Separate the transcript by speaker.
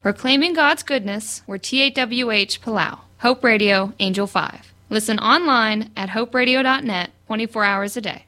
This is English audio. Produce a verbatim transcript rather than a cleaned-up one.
Speaker 1: Proclaiming God's goodness, we're T A W H Palau, Hope Radio, Angel five. Listen online at hope radio dot net twenty-four hours a day.